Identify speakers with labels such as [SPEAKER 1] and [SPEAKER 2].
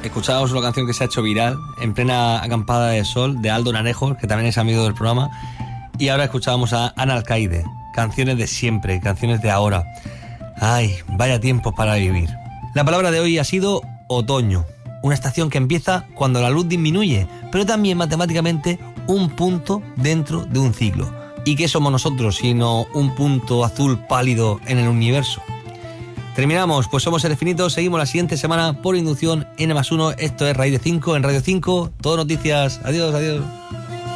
[SPEAKER 1] escuchábamos una canción que se ha hecho viral en plena acampada de sol de Aldo Naranjo, que también es amigo del programa, y ahora escuchábamos a Ana Alcaide, canciones de siempre, canciones de ahora. Ay, vaya tiempos para vivir. La palabra de hoy ha sido otoño, una estación que empieza cuando la luz disminuye, pero también matemáticamente un punto dentro de un ciclo. ¿Y qué somos nosotros sino un punto azul pálido en el universo? Terminamos, pues somos Seres Finitos, seguimos la siguiente semana por inducción N+1, esto es Raíz de 5 en Radio 5, todo noticias, adiós, adiós.